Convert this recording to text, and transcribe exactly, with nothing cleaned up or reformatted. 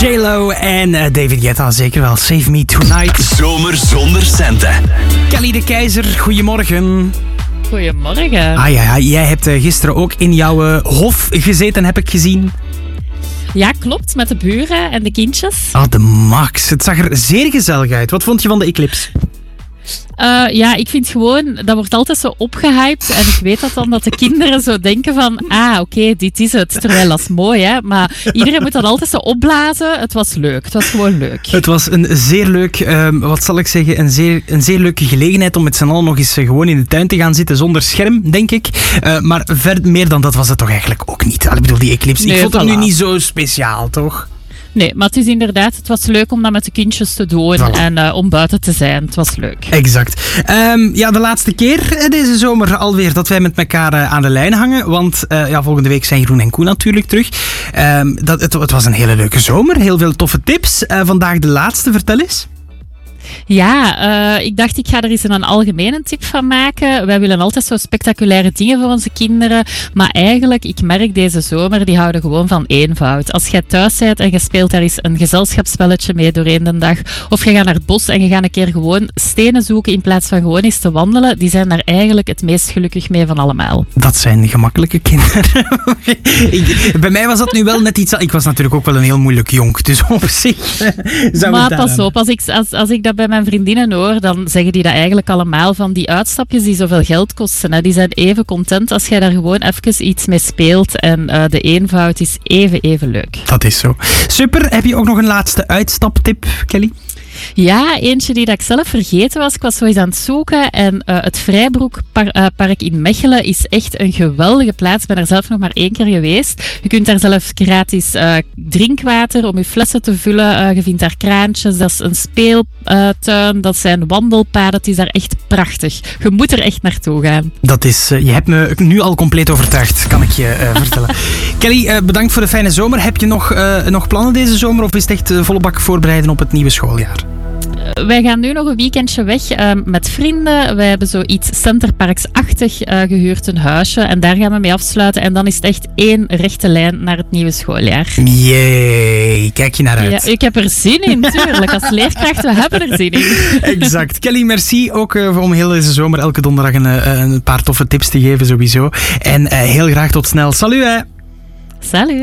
J-Lo en uh, David Guetta, zeker wel. Save Me Tonight. Zomer zonder centen. Kelly de Keizer, goedemorgen. Goedemorgen. Ah ja, ja, jij hebt uh, gisteren ook in jouw uh, hof gezeten, heb ik gezien. Ja, klopt, met de buren en de kindjes. Ah, de max. Het zag er zeer gezellig uit. Wat vond je van de eclipse? Uh, ja, ik vind gewoon, dat wordt altijd zo opgehyped. En ik weet dat dan dat de kinderen zo denken van, ah, oké, okay, dit is het. Terwijl dat is mooi, hè. Maar iedereen moet dat altijd zo opblazen. Het was leuk. Het was gewoon leuk. Het was een zeer leuk, um, wat zal ik zeggen, een zeer, een zeer leuke gelegenheid om met z'n allen nog eens uh, gewoon in de tuin te gaan zitten zonder scherm, denk ik. Uh, maar verder meer dan dat was het toch eigenlijk ook niet. Ik bedoel, die eclipse, nee, ik vond het voilà. nu niet zo speciaal, toch? Nee, maar het is inderdaad, het was leuk om dat met de kindjes te doen voilà. en uh, om buiten te zijn. Het was leuk. Exact. Um, ja, de laatste keer deze zomer alweer dat wij met elkaar uh, aan de lijn hangen. Want uh, ja, volgende week zijn Jeroen en Koen natuurlijk terug. Um, dat, het, het was een hele leuke zomer. Heel veel toffe tips. Uh, vandaag de laatste. Vertel eens. Ja, uh, ik dacht ik ga er eens een algemene tip van maken. Wij willen altijd zo spectaculaire dingen voor onze kinderen. Maar eigenlijk, ik merk deze zomer, die houden gewoon van eenvoud. Als jij thuis bent en je speelt daar eens een gezelschapsspelletje mee doorheen de dag. Of je gaat naar het bos en je gaat een keer gewoon stenen zoeken in plaats van gewoon eens te wandelen. Die zijn daar eigenlijk het meest gelukkig mee van allemaal. Dat zijn gemakkelijke kinderen. Bij mij was dat nu wel net iets... Ik was natuurlijk ook wel een heel moeilijk jonk. Dus op zich zou Maar het pas op, als ik, als, als ik dat bij mijn vriendinnen hoor, dan zeggen die dat eigenlijk allemaal van die uitstapjes die zoveel geld kosten. Hè. Die zijn even content als jij daar gewoon even iets mee speelt en uh, de eenvoud is even, even leuk. Dat is zo. Super. Heb je ook nog een laatste uitstaptip, Kelly? Ja, eentje die dat ik zelf vergeten was. Ik was zo eens aan het zoeken en uh, het Vrijbroekpark in Mechelen is echt een geweldige plaats. Ik ben er zelf nog maar één keer geweest. Je kunt daar zelf gratis uh, drinkwater om je flessen te vullen. Uh, je vindt daar kraantjes, dat is een speeltuin, dat zijn wandelpaden. Het is daar echt prachtig. Je moet er echt naartoe gaan. Dat is, uh, je hebt me nu al compleet overtuigd, kan ik je uh, vertellen. Kelly, uh, bedankt voor de fijne zomer. Heb je nog, uh, nog plannen deze zomer of is het echt uh, volle bak voorbereiden op het nieuwe schooljaar? Wij gaan nu nog een weekendje weg uh, met vrienden. Wij hebben zoiets Centerparks-achtig uh, gehuurd, een huisje. En daar gaan we mee afsluiten. En dan is het echt één rechte lijn naar het nieuwe schooljaar. Jee, kijk je naar uit. Ja, ik heb er zin in, tuurlijk. Als leerkracht, we hebben er zin in. Exact. Kelly, merci ook uh, om heel deze zomer elke donderdag een, een paar toffe tips te geven, sowieso. En uh, heel graag tot snel. Salut, hè. Salut.